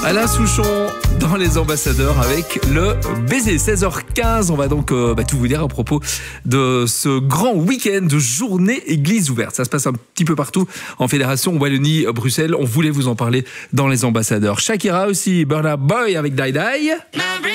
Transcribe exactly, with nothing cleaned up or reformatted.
Alain Souchon dans Les Ambassadeurs avec le baiser. seize heures quinze, on va donc euh, bah, tout vous dire à propos de ce grand week-end de journée église ouverte. Ça se passe un petit peu partout en Fédération Wallonie-Bruxelles. On voulait vous en parler dans Les Ambassadeurs. Shakira aussi, Burna Boy avec Die Die.